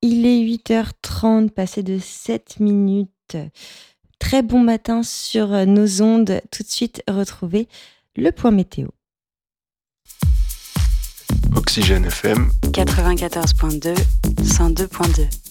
Il est 8h30, passé de 7 minutes. Très bon matin sur nos ondes. Tout de suite, retrouvez le point météo. Oxygène FM 94.2, 102.2.